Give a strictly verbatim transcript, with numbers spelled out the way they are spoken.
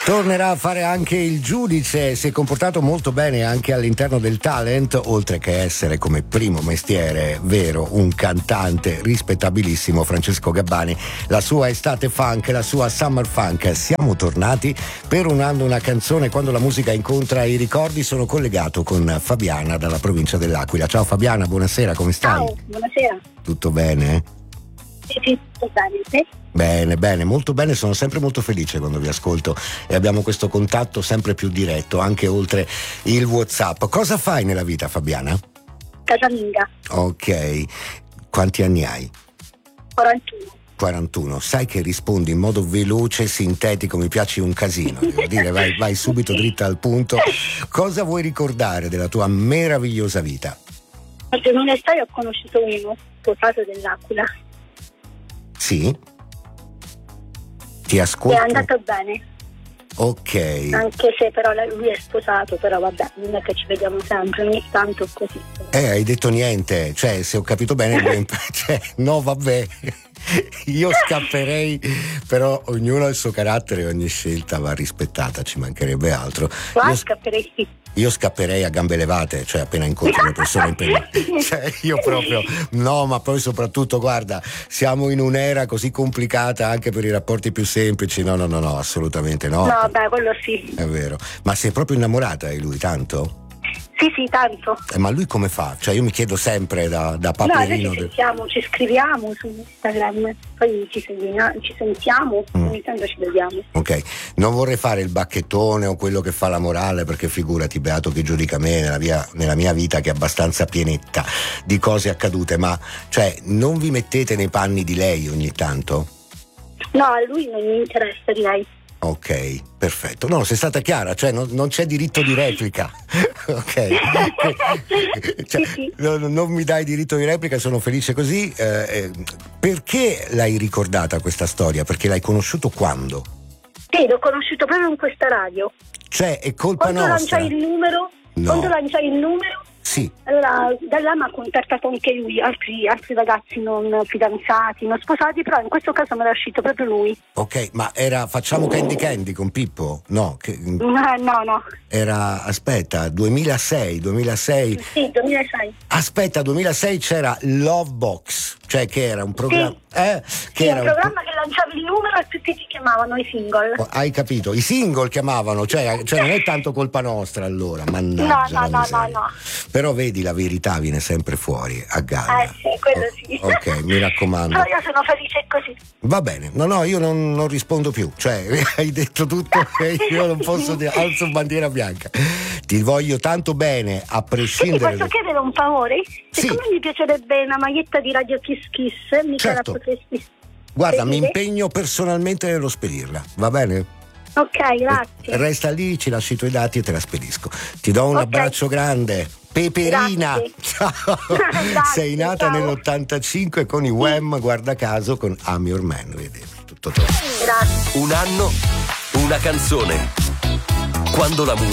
Tornerà a fare anche il giudice, si è comportato molto bene anche all'interno del talent, oltre che essere come primo mestiere vero un cantante rispettabilissimo. Francesco Gabbani, la sua estate funk, la sua summer funk. Siamo tornati per un anno una canzone, quando la musica incontra i ricordi. Sono collegato con Fabiana dalla provincia dell'Aquila. Ciao Fabiana, buonasera, come stai? Ciao, buonasera. Tutto bene? Sì, sì, tutto bene, sì. Bene, bene, molto bene, sono sempre molto felice quando vi ascolto e abbiamo questo contatto sempre più diretto, anche oltre il WhatsApp. Cosa fai nella vita, Fabiana? Casalinga. Ok, quanti anni hai? quarantuno. quarantuno, sai che rispondi in modo veloce, sintetico, mi piaci un casino, devo dire, vai, vai subito dritta al punto. Cosa vuoi ricordare della tua meravigliosa vita? Oggi nell'estate ho conosciuto uno sposato dell'Aquila. Sì? Ti ascolto? È andato bene. Ok. Anche se però lui è sposato, però vabbè, non è che ci vediamo sempre, ogni tanto così. Eh, hai detto niente, cioè se ho capito bene, cioè, no vabbè, io scapperei, però ognuno ha il suo carattere e ogni scelta va rispettata, ci mancherebbe altro. Qua Io, scapperei sì. io scapperei a gambe levate, cioè appena incontro le persone impegnate, cioè io proprio, no, ma poi soprattutto guarda, siamo in un'era così complicata anche per i rapporti più semplici, no no no no, assolutamente no. No, beh, quello sì. È vero, ma sei proprio innamorata di lui tanto? Sì, sì, tanto. Eh, ma lui come fa? Cioè io mi chiedo sempre da, da No, noi paperino. ci del... sentiamo, ci scriviamo su Instagram, poi ci, segna- ci sentiamo, Mm. ogni tanto ci vediamo. Ok, non vorrei fare il bacchettone o quello che fa la morale, perché figurati, beato chi giudica me nella mia, nella mia vita, che è abbastanza pienetta di cose accadute, ma cioè non vi mettete nei panni di lei ogni tanto? No, a lui non mi interessa di lei. Ok, perfetto. No, sei stata chiara, cioè non, non c'è diritto di replica. Ok. Cioè, Sì, sì. no, non mi dai diritto di replica, sono felice così. Eh, eh, perché l'hai ricordata questa storia? Perché l'hai conosciuto quando? Sì, l'ho conosciuto proprio in questa radio. Cioè, è colpa Quando nostra? lanciai il numero, No. quando lanciai il numero, Sì. allora da là mi ha contattato anche lui, altri, altri ragazzi non fidanzati, non sposati, però in questo caso me l'ha uscito proprio lui. Ok, ma era Facciamo Candy Candy con Pippo? No, che, No, no, no. era, aspetta, duemilasei, duemilasei. Sì, duemilasei. Aspetta, duemilasei c'era Love Box, cioè che era un programma, Sì. eh, che Sì, era un un programma che lanciavi il numero e tutti ti chiamavano i single. pro- hai capito? I single chiamavano, cioè, cioè non è tanto colpa nostra allora, mannaggia. No, no, la no, miseria. no, no. Però vedi, la verità viene sempre fuori a galla. Eh sì, quello O- sì. Ok, mi raccomando. Però io sono felice così. Va bene, no, no, io non, non rispondo più, cioè hai detto tutto e io non posso dire, alzo bandiera bianca. Ti voglio tanto bene, a Sì, ti prescindere. posso chiedere un favore? Sì. Siccome mi piacerebbe una maglietta di Radio Kiss Kiss, mica Certo. la potresti Guarda, mi spedire? impegno personalmente nello spedirla, va bene? Ok, grazie. Resta lì, ci lasci i tuoi dati e te la spedisco. Ti do un Ok. abbraccio grande. Peperina, Grazie. ciao. Grazie, Sei nata ciao. nell'ottantacinque con i Wham, guarda caso, con I'm Your Man, vedi, tutto torna. Grazie. Un anno, una canzone. Quando la musica